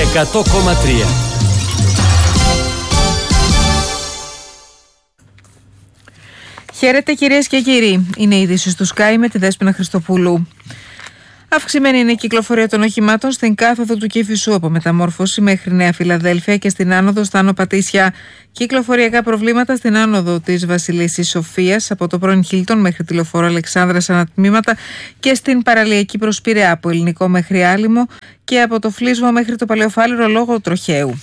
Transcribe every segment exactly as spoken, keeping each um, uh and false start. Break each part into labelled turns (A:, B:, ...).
A: εκατό κόμμα τρία.
B: Χαίρετε κυρίες και κύριοι. Είναι η είδηση του Sky με τη Δέσποινα Χριστοπούλου. Αυξημένη είναι η κυκλοφορία των οχημάτων στην κάθοδο του Κηφισού από Μεταμόρφωση μέχρι Νέα Φιλαδέλφια και στην άνοδο Στάνο Πατήσια. Κυκλοφοριακά προβλήματα στην άνοδο της Βασιλίσσης Σοφίας από το πρώην Χίλτον μέχρι τη Λεωφόρο Αλεξάνδρας ανατμήματα και στην παραλιακή προς Πειραιά από Ελληνικό μέχρι Άλυμο και από το Φλίσβο μέχρι το Παλαιοφάλιρο λόγω τροχαίου.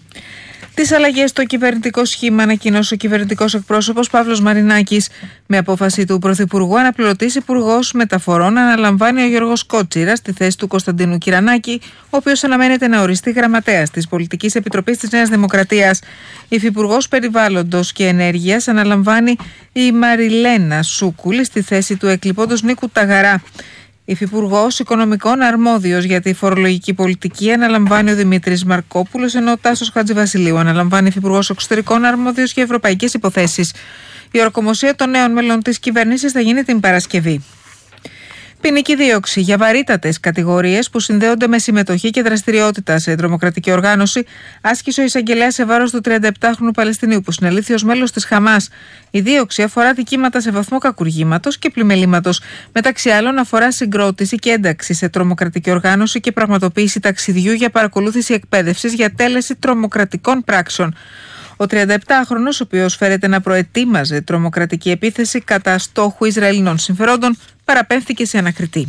B: Τις αλλαγές στο κυβερνητικό σχήμα ανακοίνωσε ο κυβερνητικός εκπρόσωπος Παύλος Μαρινάκης. Με απόφαση του Πρωθυπουργού, αναπληρωτής Υπουργός Μεταφορών αναλαμβάνει ο Γιώργος Κότσιρας στη θέση του Κωνσταντίνου Κυρανάκη, ο οποίος αναμένεται να οριστεί γραμματέας της Πολιτικής Επιτροπής της Νέας Δημοκρατίας. Υφυπουργός Περιβάλλοντος και Ενέργειας αναλαμβάνει η Μαριλένα Σούκουλη στη θέση του εκλειπώντος Νίκου Ταγαρά. Υφυπουργός Οικονομικών αρμόδιος για τη φορολογική πολιτική αναλαμβάνει ο Δημήτρης Μαρκόπουλος, ενώ ο Τάσος Χατζηβασιλείου αναλαμβάνει Υφυπουργός Εξωτερικών αρμόδιος για ευρωπαϊκές υποθέσεις. Η ορκομοσία των νέων μελών της κυβέρνησης θα γίνει την Παρασκευή. Ποινική δίωξη για βαρύτατες κατηγορίες που συνδέονται με συμμετοχή και δραστηριότητα σε τρομοκρατική οργάνωση άσκησε ο εισαγγελέας σε βάρος του τριανταεπτάχρονου Παλαιστινίου που συνελήφθη ως μέλος της Χαμάς. Η δίωξη αφορά δικήματα σε βαθμό κακουργήματος και πλημελήματος. Μεταξύ άλλων, αφορά συγκρότηση και ένταξη σε τρομοκρατική οργάνωση και πραγματοποίηση ταξιδιού για παρακολούθηση εκπαίδευσης για τέλεση τρομοκρατικών πράξεων. Ο τριανταεπτάχρονος, ο οποίος φέρεται να προετοίμαζε τρομοκρατική επίθεση κατά στόχου Ισραηλινών συμφερόντων, παραπέμφθηκε σε ανακριτή.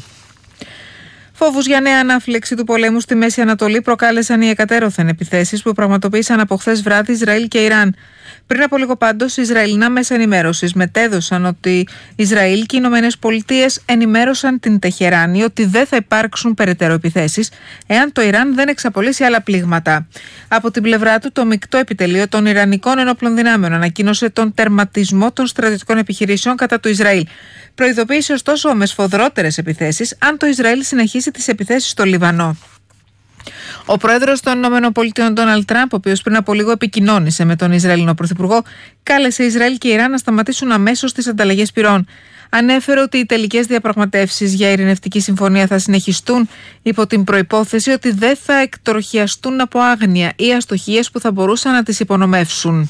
B: Φόβους για νέα ανάφλεξη του πολέμου στη Μέση Ανατολή προκάλεσαν οι εκατέρωθεν επιθέσεις που πραγματοποίησαν από χθες βράδυ Ισραήλ και Ιράν. Πριν από λίγο πάντως, οι Ισραηλινά μέσα ενημέρωσης μετέδωσαν ότι Ισραήλ και οι Ηνωμένες Πολιτείες ενημέρωσαν την Τεχεράνη ότι δεν θα υπάρξουν περαιτέρω επιθέσεις εάν το Ιράν δεν εξαπολύσει άλλα πλήγματα. Από την πλευρά του, το μεικτό επιτελείο των Ιρανικών ενόπλων δυνάμεων ανακοίνωσε τον τερματισμό των στρατιωτικών επιχειρήσεων κατά του Ισραήλ. Προειδοποίησε ωστόσο με σφοδρότερες επιθέσεις αν το Ισραήλ συνεχίσει τις επιθέσεις στο Λιβανό. Ο πρόεδρος των ΗΠΑ, Ντόναλντ Τραμπ, ο οποίος πριν από λίγο επικοινώνησε με τον Ισραηλινό Πρωθυπουργό, κάλεσε Ισραήλ και Ιράν να σταματήσουν αμέσως τις ανταλλαγές πυρών. Ανέφερε ότι οι τελικές διαπραγματεύσεις για ειρηνευτική συμφωνία θα συνεχιστούν υπό την προϋπόθεση ότι δεν θα εκτροχιαστούν από άγνοια ή αστοχίες που θα μπορούσαν να τις υπονομεύσουν.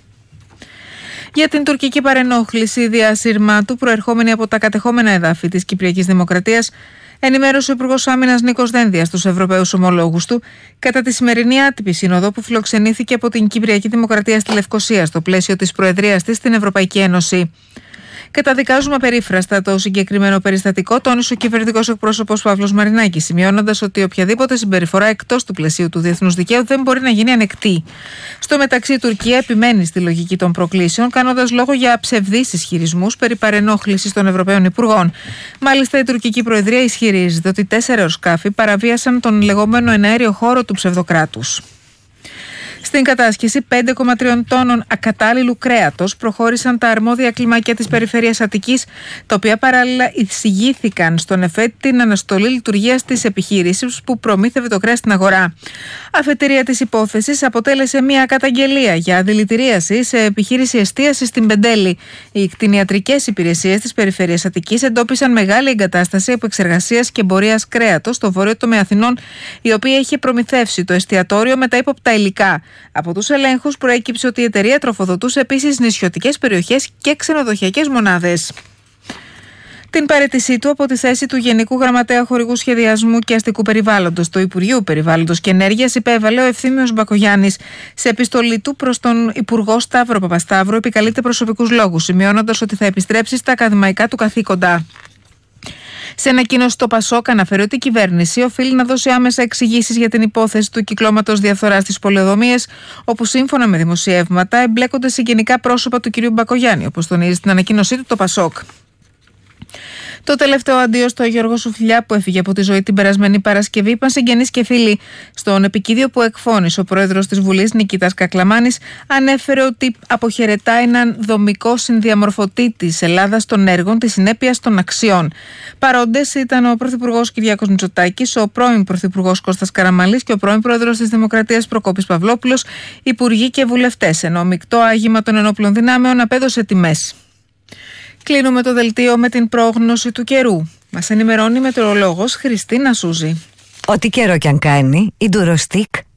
B: Για την τουρκική παρενόχληση διασύρματου προερχόμενη από τα κατεχόμενα εδάφη της Κυπριακής Δημοκρατίας, ενημέρωσε ο Υπουργός Άμυνας Νίκος Δένδιας στους Ευρωπαίους ομολόγους του κατά τη σημερινή άτυπη σύνοδο που φιλοξενήθηκε από την Κυπριακή Δημοκρατία στη Λευκοσία στο πλαίσιο της προεδρίας της στην Ευρωπαϊκή Ένωση. Καταδικάζουμε περίφραστα το συγκεκριμένο περιστατικό, τόνισε ο κυβερνητικός εκπρόσωπος Παύλος Μαρινάκης, σημειώνοντας ότι οποιαδήποτε συμπεριφορά εκτός του πλαισίου του διεθνούς δικαίου δεν μπορεί να γίνει ανεκτή. Στο μεταξύ, η Τουρκία επιμένει στη λογική των προκλήσεων, κάνοντας λόγο για ψευδείς ισχυρισμούς περί παρενόχλησης των Ευρωπαίων Υπουργών. Μάλιστα, η τουρκική Προεδρία ισχυρίζεται ότι τέσσερα αεροσκάφη παραβίασαν τον λεγόμενο εναέριο χώρο του ψευδοκράτους. Στην κατάσχεση πέντε κόμμα τρία τόνων ακατάλληλου κρέατος προχώρησαν τα αρμόδια κλιμάκια της περιφέρειας Αττικής, τα οποία παράλληλα εισηγήθηκαν στον ΕΦΕΤ την αναστολή λειτουργίας της επιχείρησης που προμήθευε το κρέας στην αγορά. Αφετηρία της υπόθεσης αποτέλεσε μια καταγγελία για δηλητηρίαση σε επιχείρηση εστίασης στην Πεντέλη. Οι κτηνιατρικές υπηρεσίες της περιφέρειας Αττικής εντόπισαν μεγάλη εγκατάσταση επεξεργασίας και εμπορίας κρέατος στο βόρειο τομέα Αθηνών, η οποία είχε προμηθεύσει το εστιατόριο με τα ύποπτα υλικά. Από τους ελέγχους προέκυψε ότι η εταιρεία τροφοδοτούσε επίσης νησιωτικές περιοχές και ξενοδοχειακές μονάδες. Την παραίτησή του από τη θέση του Γενικού Γραμματέα Χορηγού Σχεδιασμού και Αστικού Περιβάλλοντος του Υπουργείου Περιβάλλοντος και Ενέργειας υπέβαλε ο Ευθύμιος Μπακογιάννης. Σε επιστολή του προς τον Υπουργό Σταύρο Παπασταύρου επικαλείται προσωπικούς λόγους, σημειώνοντας ότι θα επιστρέψει στα ακαδημαϊκά του καθήκοντα. Σε ανακοίνωση, το Πασόκ αναφέρει ότι η κυβέρνηση οφείλει να δώσει άμεσα εξηγήσεις για την υπόθεση του κυκλώματος διαφθοράς στις πολεοδομίες, όπου σύμφωνα με δημοσιεύματα εμπλέκονται συγγενικά πρόσωπα του κ. Μπακογιάννη, όπως τονίζει στην ανακοίνωσή του το Πασόκ. Το τελευταίο αντίο στο Γιώργο Σουφλιά που έφυγε από τη ζωή την περασμένη Παρασκευή είπαν συγγενείς και φίλοι. Στον επικίδιο που εκφώνησε ο πρόεδρος της Βουλής Νικήτας Κακλαμάνης ανέφερε ότι αποχαιρετά έναν δομικό συνδιαμορφωτή της Ελλάδας των έργων της συνέπειας των αξιών. Παρόντες ήταν ο πρωθυπουργός Κυριάκος Μητσοτάκης, ο πρώην πρωθυπουργός Κώστας Καραμανλής και ο πρώην πρόεδρος της Δημοκρατίας Προκόπης Παυλόπουλος, υπουργοί και βουλευτές, ενώ ο μεικτό άγημα των ενόπλων δυνάμεων απέδωσε τιμές. Κλείνουμε το δελτίο με την πρόγνωση του καιρού. Μας ενημερώνει η μετεωρολόγος Χριστίνα Σούζη.
C: Ό,τι καιρό κι αν κάνει, η Durostec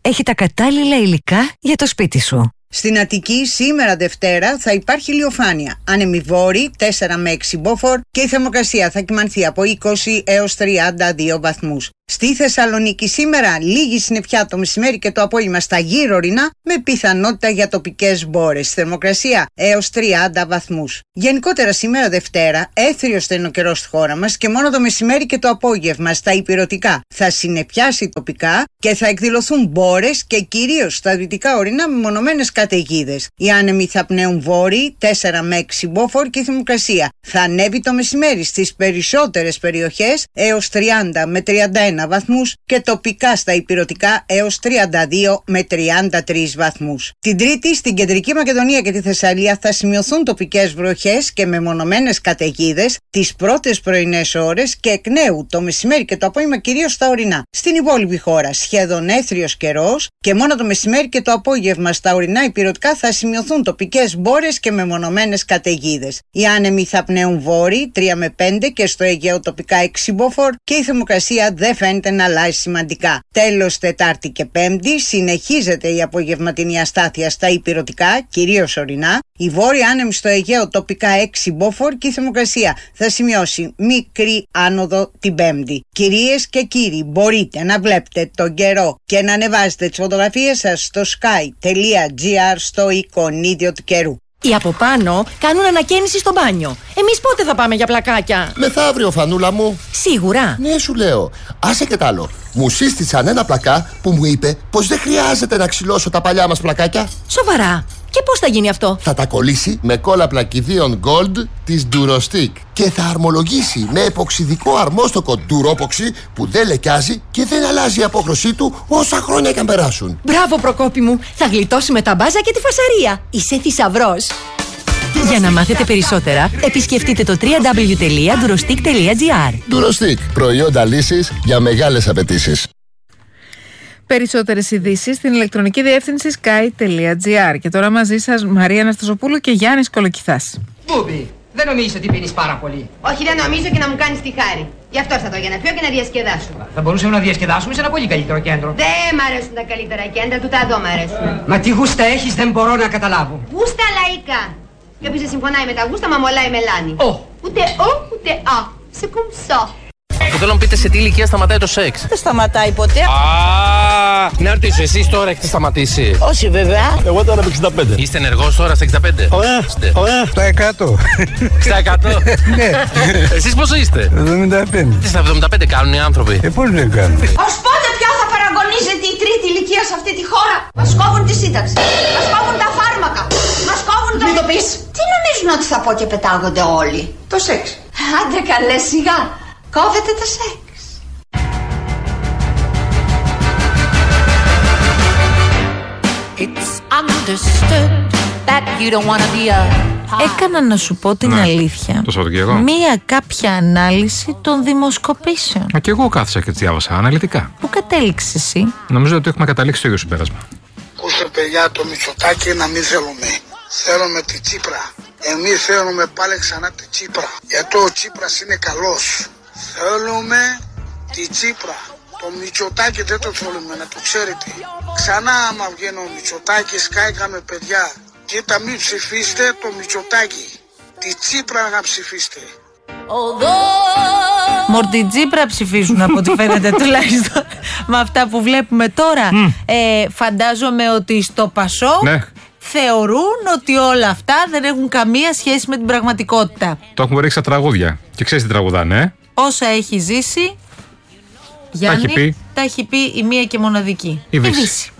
A: έχει τα κατάλληλα υλικά για το σπίτι σου.
C: Στην Αττική σήμερα Δευτέρα θα υπάρχει ηλιοφάνεια. Άνεμοι βόρειοι τέσσερα με έξι μποφόρ και η θερμοκρασία θα κυμανθεί από είκοσι έως τριάντα δύο βαθμούς. Στη Θεσσαλονίκη σήμερα λίγη συννεφιά το μεσημέρι και το απόγευμα στα γύρω ορεινά με πιθανότητα για τοπικές μπόρες. Θερμοκρασία έως τριάντα βαθμούς. Γενικότερα σήμερα Δευτέρα έθριος θα είναι ο καιρός στη χώρα μας και μόνο το μεσημέρι και το απόγευμα στα ηπειρωτικά θα συννεφιάσει τοπικά και θα εκδηλωθούν μπόρες και κυρίως στα δυτικά ορεινά με μονομένες καταιγίδες. Οι άνεμοι θα πνέουν βόρειοι τέσσερα με έξι μποφόρ και η θερμοκρασία θα ανέβει το μεσημέρι στις περισσότερες περιοχές έως τριάντα με τριάντα ένα βαθμούς και τοπικά στα ηπειρωτικά έως τριάντα δύο με τριάντα τρεις βαθμούς. Την Τρίτη στην Κεντρική Μακεδονία και τη Θεσσαλία θα σημειωθούν τοπικές βροχές και μεμονωμένες καταιγίδες τις πρώτες πρωινές ώρες και εκ νέου το μεσημέρι και το απόγευμα κυρίως στα ορεινά. Στην υπόλοιπη χώρα σχεδόν έθριος καιρός και μόνο το μεσημέρι και το απόγευμα στα ορεινά ηπειρωτικά θα σημειωθούν τοπικές μπόρες και μεμονωμένες καταιγίδες. Οι άνεμοι θα πνέουν βόρειοι τρία με πέντε και στο Αιγαίο τοπικά έξι μποφόρ και η θερμοκρασία δεν φαίνεται να αλλάζει σημαντικά. Τέλος Τετάρτη και Πέμπτη συνεχίζεται η απογευματινή αστάθεια στα ηπειρωτικά, κυρίως ορεινά. Η βόρεια άνεμη στο Αιγαίο τοπικά έξι μποφόρ και η θερμοκρασία θα σημειώσει μικρή άνοδο την Πέμπτη. Κυρίες και κύριοι, μπορείτε να βλέπετε τον καιρό και να ανεβάζετε τις φωτογραφίες σας στο sky.gr στο εικονίδιο του καιρού.
D: Οι από πάνω κάνουν ανακαίνιση στο μπάνιο. Εμείς πότε θα πάμε για πλακάκια?
E: Μεθαύριο, Φανούλα μου.
D: Σίγουρα?
E: Ναι, σου λέω. Άσε και τ' άλλο. Μου σύστησαν ένα πλακά που μου είπε πως δεν χρειάζεται να ξυλώσω τα παλιά μας πλακάκια.
D: Σοβαρά? Και πώς θα γίνει αυτό?
E: Θα τα κολλήσει με κόλλα πλακιδίων Gold της Durostick και θα αρμολογήσει με εποξιδικό αρμόστοκο Duropoxy που δεν λεκιάζει και δεν αλλάζει η απόχρωσή του όσα χρόνια και αν περάσουν.
D: Μπράβο, Προκόπη μου. Θα γλιτώσουμε τα μπάζα και τη φασαρία. Είσαι θησαυρός. Για να μάθετε περισσότερα, επισκεφτείτε το double-u double-u double-u τελεία durostick τελεία gr.
E: Durostick, προϊόντα λύσης για μεγάλες απαιτήσεις.
B: Περισσότερες ειδήσεις στην ηλεκτρονική διεύθυνση sky.gr. Και τώρα μαζί σας Μαρία Αναστασοπούλου και Γιάννης Κολοκυθάς.
F: Μπούμπι, δεν νομίζεις ότι πίνεις πάρα πολύ?
G: Όχι, δεν νομίζω και να μου κάνεις τη χάρη. Γι' αυτό ήρθα εδώ, για να πιω και να διασκεδάσω.
F: Θα μπορούσαμε να διασκεδάσουμε σε ένα πολύ καλύτερο κέντρο.
G: Δεν μ' αρέσουν τα καλύτερα κέντρα, του τα δω μ' αρέσουν.
F: Μα τι γούστα έχεις, δεν μπορώ να καταλάβω.
G: Γούστα λαϊκά. Και όποιος δεν συμφωνάει με τα γούστα, μα μολάει μελάνι.
F: Ο.
G: Ούτε ο, ούτε α. Σε κουμψό.
H: Και θέλω να μου πείτε σε τι ηλικία σταματάει το σεξ.
I: Δεν σταματάει ποτέ.
H: Α, να ρωτήσω, εσείς τώρα έχετε σταματήσει?
I: Όχι βέβαια.
J: Εγώ τώρα είμαι εξήντα πέντε.
H: Είστε ενεργός τώρα στα εξήντα πέντε?
J: Ωραία, ωραία. Στα εκατό.
H: Στα εκατό?
J: Ναι.
H: Εσείς πόσο είστε?
J: εβδομήντα πέντε.
H: Τι στα εβδομήντα πέντε κάνουν οι άνθρωποι?
J: Ε, πώς δεν κάνουν?
G: Ως πότε πια θα παραγωνίζεται η τρίτη ηλικία σε αυτή τη χώρα? Μας κόβουν τη σύνταξη. Μας κόβουν τα φάρμακα. Μας κόβουν το... Μην το πεις. Τι νομίζουν ότι θα πω και πετάγονται όλοι? Το σεξ. Άντε καλέ, σιγά. Κόβετε το σεξ.
A: Έκανα να σου πω την
K: ναι.
A: αλήθεια.
K: Το Σαββατοκύριακο.
A: Μία κάποια ανάλυση των δημοσκοπήσεων.
K: Μα και εγώ κάθισα και τις διάβασα αναλυτικά.
A: Πού κατέληξες εσύ?
K: Νομίζω ότι έχουμε καταλήξει το ίδιο συμπέρασμα.
L: Ακούστε παιδιά, το Μητσοτάκη να μην θέλουμε. Θέλουμε τη Τσίπρα. Εμείς θέλουμε πάλι ξανά τη Τσίπρα. Γιατί ο Τσίπρας είναι καλός. Θέλουμε τη Τσίπρα. Το Μητσοτάκη δεν το θέλουμε, να το ξέρετε. Ξανά άμα βγαίνει ο Μητσοτάκης, κάηκαμε παιδιά. Κοίτα, μην ψηφίστε το Μητσοτάκη. Τη Τσίπρα να ψηφίστε.
A: Μορτι Τσίπρα ψηφίσουν από ό,τι φαίνεται τουλάχιστον. Με αυτά που βλέπουμε τώρα. Mm. ε, Φαντάζομαι ότι στο Πασόκ ναι. θεωρούν ότι όλα αυτά δεν έχουν καμία σχέση με την πραγματικότητα.
K: Το έχουμε ρίξει στα τραγούδια. Και ξέρεις τι τραγουδάνε, ε?
A: Όσα έχει ζήσει, Γιάννη, τα έχει πει, τα έχει πει η μία και μοναδική.
K: Η Δύση.